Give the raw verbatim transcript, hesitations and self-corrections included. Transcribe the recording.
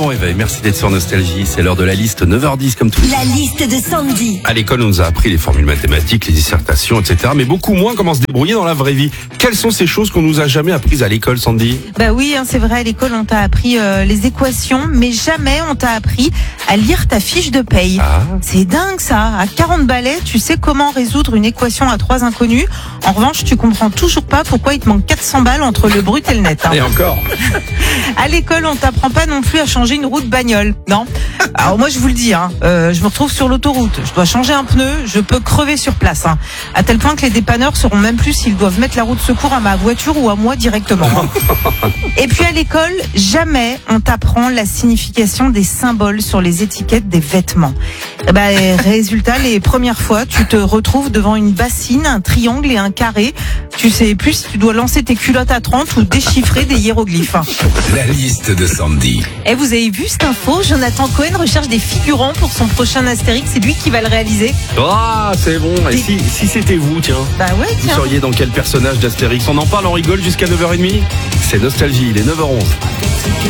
bon réveil, merci d'être sur Nostalgie. C'est l'heure de la liste, neuf heures dix comme tout. La liste de Sandy. À l'école, on nous a appris les formules mathématiques, les dissertations, et cetera. Mais beaucoup moins comment se débrouiller dans la vraie vie. Quelles sont ces choses qu'on nous a jamais apprises à l'école, Sandy? Bah oui, hein, c'est vrai, à l'école, on t'a appris euh, les équations, mais jamais on t'a appris à lire ta fiche de paye. Ah. C'est dingue ça. À quarante balais, tu sais comment résoudre une équation à trois inconnus. En revanche, tu comprends toujours pas pourquoi il te manque quatre cents balles entre le brut et le net. Hein. Et encore. À l'école, on t'apprend pas non plus à changer une roue de bagnole, non? Alors moi, je vous le dis, hein, euh, je me retrouve sur l'autoroute, je dois changer un pneu, je peux crever sur place. Hein, à tel point que les dépanneurs sauront même plus s'ils doivent mettre la roue de secours à ma voiture ou à moi directement. Et puis à l'école, jamais on t'apprend la signification des symboles sur les étiquettes des vêtements. Et ben, résultat, les premières fois, tu te retrouves devant une bassine, un triangle et un carré. Tu sais plus si tu dois lancer tes culottes à trente ou déchiffrer des hiéroglyphes. La liste de Sandy. Et vous avez vu cette info? Jonathan Cohen recherche des figurants pour son prochain Astérix. C'est lui qui va le réaliser. Ah, c'est bon. Et si, si c'était vous, tiens? Bah ouais, Vous tiens. seriez dans quel personnage d'Astérix? On en parle, on rigole jusqu'à neuf heures trente. C'est Nostalgie, il est neuf heures onze.